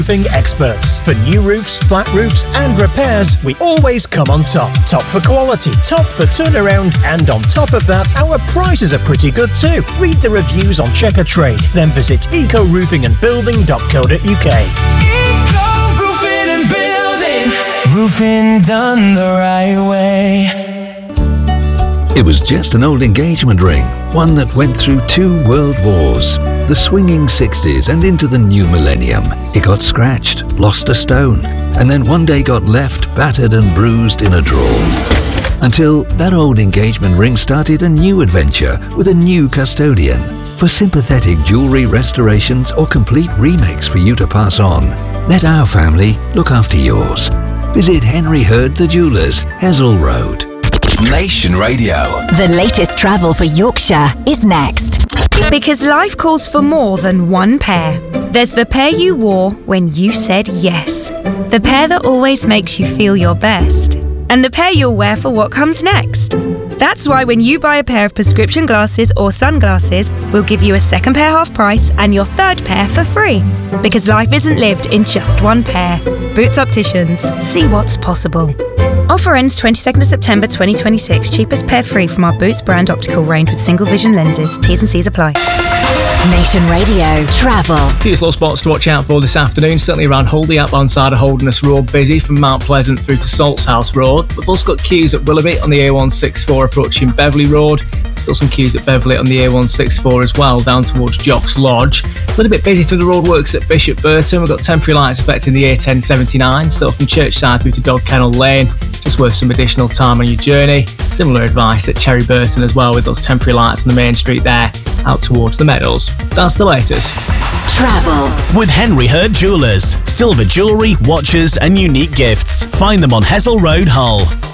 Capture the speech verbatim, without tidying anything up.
Roofing experts. For new roofs, flat roofs and repairs, we always come on top. Top for quality, top for turnaround, and on top of that, our prices are pretty good too. Read the reviews on Check a Trade, then visit eco roofing and building dot co dot uk. Eco Roofing and Building. Roofing done the right way. It was just an old engagement ring, one that went through two world wars, the swinging sixties and into the new millennium. It got scratched, lost a stone, and then one day got left battered and bruised in a drawer. Until that old engagement ring started a new adventure with a new custodian. For sympathetic jewellery restorations or complete remakes for you to pass on, let our family look after yours. Visit Henry Hurd the Jewellers, Hessel Road. Nation Radio. The latest travel for Yorkshire is next. Because life calls for more than one pair. There's the pair you wore when you said yes. The pair that always makes you feel your best. And the pair you'll wear for what comes next. That's why when you buy a pair of prescription glasses or sunglasses, we'll give you a second pair half price and your third pair for free. Because life isn't lived in just one pair. Boots Opticians. See what's possible. Offer ends twenty-second of September twenty twenty-six. Cheapest pair free from our Boots brand optical range with single vision lenses. T's and C's apply. Nation Radio Travel. Few slow spots to watch out for this afternoon. Certainly around Holdy, outbound side of Holderness Road, busy from Mount Pleasant through to Saltshouse Road. We've also got queues at Willoughby on the A one sixty-four approaching Beverley Road. Still some queues at Beverley on the A one sixty-four as well, down towards Jocks Lodge. A little bit busy through the roadworks at Bishop Burton. We've got temporary lights affecting the A ten seventy-nine, still from Churchside through to Dog Kennel Lane. Just worth some additional time on your journey. Similar advice at Cherry Burton as well, with those temporary lights on the main street there, out towards the Meadows. That's the latest. Travel. With Henry Hurd Jewellers. Silver jewellery, watches and unique gifts. Find them on Hessel Road, Hull.